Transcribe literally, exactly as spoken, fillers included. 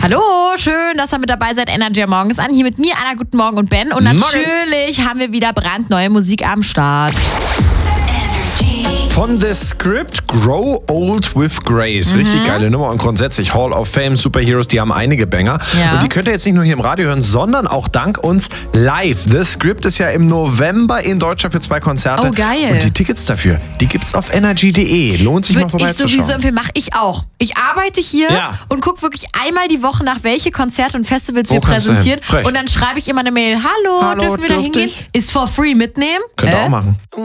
Hallo, schön, dass ihr mit dabei seid. Energy am Morgens an. Hier mit mir, Anna, guten Morgen und Ben. Und natürlich Morgen. haben wir wieder brandneue Musik am Start. Von The Script, Grow Old with Grace. Mhm. Richtig geile Nummer und grundsätzlich Hall of Fame, Superheroes, die haben einige Banger. Ja. Und die könnt ihr jetzt nicht nur hier im Radio hören, sondern auch dank uns live. The Script ist ja im November in Deutschland für zwei Konzerte. Oh, geil. Und die Tickets dafür, die gibt's auf energy punkt de. Lohnt sich Würde mal vorbeizuschauen. Ich sowieso empfehlen, mache ich auch. Ich arbeite hier ja. und gucke wirklich einmal die Woche nach, welche Konzerte und Festivals Wo wir präsentieren. Und dann schreibe ich immer eine Mail. Hallo, Hallo dürfen wir da hingehen? ich? Ist for free mitnehmen. Könnt ihr äh? auch machen.